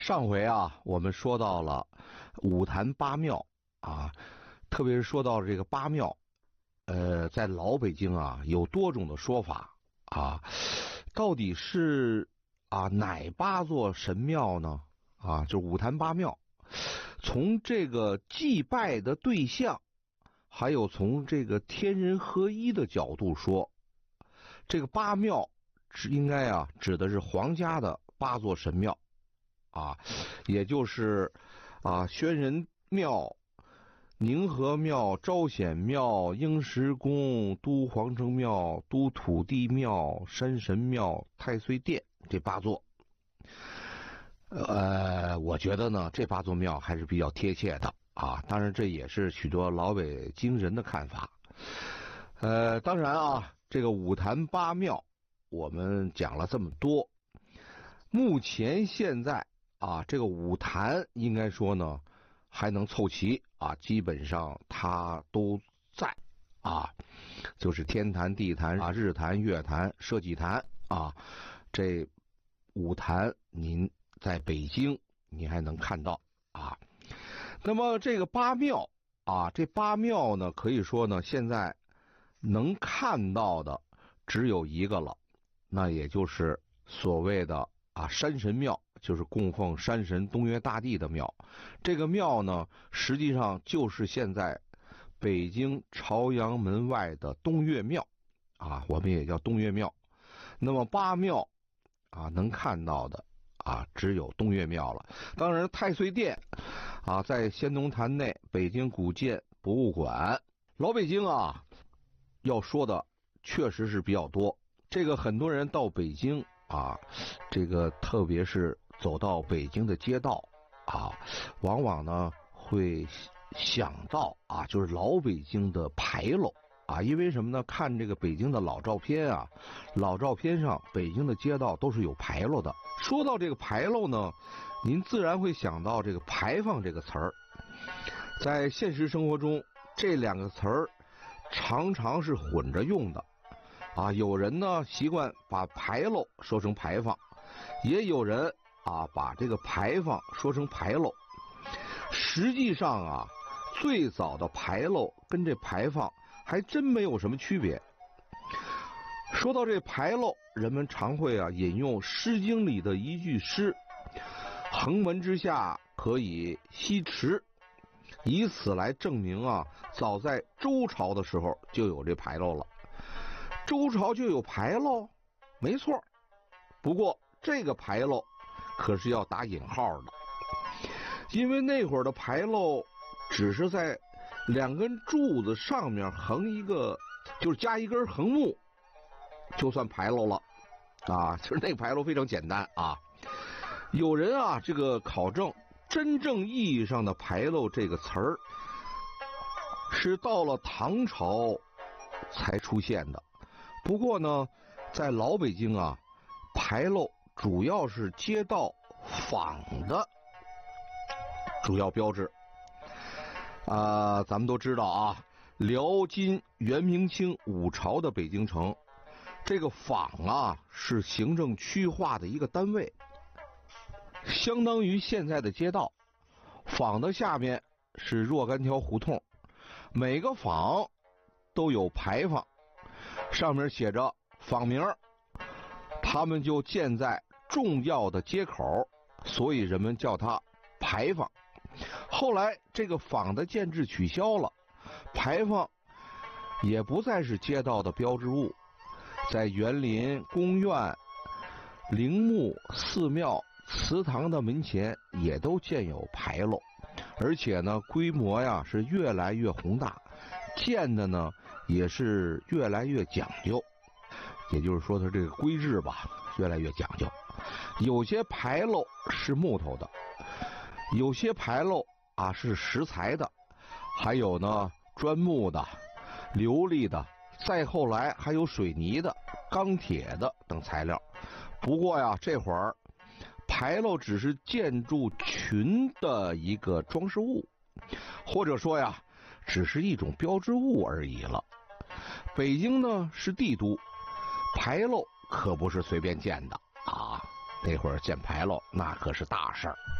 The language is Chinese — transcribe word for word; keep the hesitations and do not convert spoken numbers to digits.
上回啊，我们说到了五坛八庙啊，特别是说到这个八庙，呃，在老北京啊有多种的说法啊，到底是啊哪八座神庙呢？啊，就五坛八庙，从这个祭拜的对象，还有从这个天人合一的角度说，这个八庙是应该啊指的是皇家的八座神庙。啊，也就是啊，宣仁庙、宁河庙、招显庙、应石宫、都皇城庙、都土地庙、山神庙、太岁殿这八座。呃，我觉得呢，这八座庙还是比较贴切的啊。当然，这也是许多老北京人的看法。呃，当然啊，这个五坛八庙我们讲了这么多，目前现在。啊，这个五坛应该说呢，还能凑齐啊，基本上它都在啊，就是天坛、地坛啊、日坛、月坛、社稷坛啊，这五坛您在北京你还能看到啊。那么这个八庙啊，这八庙呢，可以说呢，现在能看到的只有一个了，那也就是所谓的。啊，山神庙就是供奉山神东岳大帝的庙，这个庙呢，实际上就是现在北京朝阳门外的东岳庙，啊，我们也叫东岳庙。那么八庙啊，能看到的啊，只有东岳庙了。当然，太岁殿啊，在先农坛内北京古建博物馆。老北京啊，要说的确实是比较多。这个很多人到北京。啊，这个特别是走到北京的街道啊，往往呢会想到啊，就是老北京的牌楼啊，因为什么呢？看这个北京的老照片啊，老照片上北京的街道都是有牌楼的。说到这个牌楼呢，您自然会想到这个牌坊这个词儿。在现实生活中，这两个词儿常常是混着用的。啊，有人呢习惯把牌楼说成牌坊，也有人啊把这个牌坊说成牌楼。实际上啊，最早的牌楼跟这牌坊还真没有什么区别。说到这牌楼，人们常会啊引用《诗经》里的一句诗：“横门之下可以吸池”，以此来证明啊，早在周朝的时候就有这牌楼了。周朝就有牌楼，没错。不过这个牌楼可是要打引号的，因为那会儿的牌楼只是在两根柱子上面横一个，就是加一根横木，就算牌楼了啊。其实那个牌楼非常简单啊。有人啊，这个考证真正意义上的牌楼这个词儿是到了唐朝才出现的。不过呢，在老北京啊，牌楼主要是街道坊的主要标志。啊、呃，咱们都知道啊，辽金元明清五朝的北京城，这个坊啊是行政区划的一个单位，相当于现在的街道。坊的下面是若干条胡同，每个坊都有牌坊。上面写着坊名，他们就建在重要的街口，所以人们叫它牌坊。后来这个坊的建制取消了，牌坊也不再是街道的标志物，在园林、公园、陵墓、寺庙、祠堂的门前也都建有牌楼，而且呢，规模呀是越来越宏大，建的呢也是越来越讲究，也就是说它这个规制吧越来越讲究。有些牌楼是木头的，有些牌楼啊是石材的，还有呢砖木的、琉璃的，再后来还有水泥的、钢铁的等材料。不过呀，这会儿牌楼只是建筑群的一个装饰物，或者说呀只是一种标志物而已了。北京呢是帝都，牌楼可不是随便建的啊。 那会儿建牌楼那可是大事儿。